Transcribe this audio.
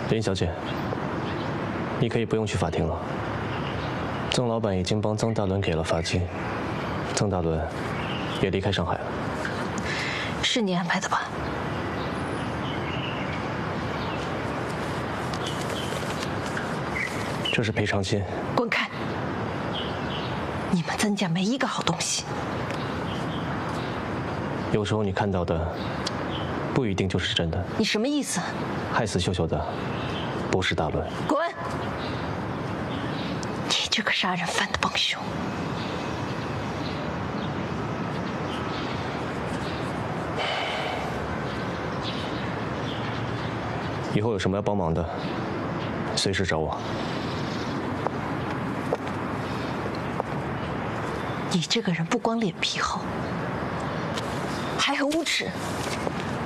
林小姐，你可以不用去法庭了。曾老板已经帮曾大伦给了罚金，曾大伦也离开上海了。 是你安排的吧？ 这是赔偿金。 滚开！你们曾家没一个好东西。 有时候你看到的不一定就是真的。 你什么意思？ 害死秀秀的不是大伦。 滚！你这个杀人犯的帮凶！ 以后有什么要帮忙的，随时找我。 你这个人不光脸皮厚，还很无耻。